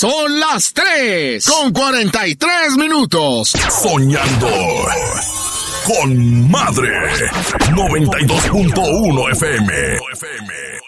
Son las 3:43. Soñando con Madre. 92.1 FM.